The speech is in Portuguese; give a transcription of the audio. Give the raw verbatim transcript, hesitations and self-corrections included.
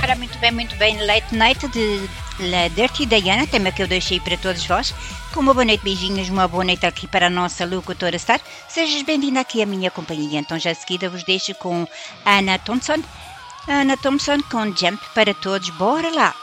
Ora, muito bem, muito bem. Late Night de La Dirty Diana, tema que eu deixei para todos vós. Com uma boa noite, beijinhos, uma boa noite aqui para a nossa locutora Star. Sejas bem-vinda aqui à minha companhia. Então, já a seguida vos deixo com Anna Thompson. Anna Thompson com Jump para todos. Bora lá!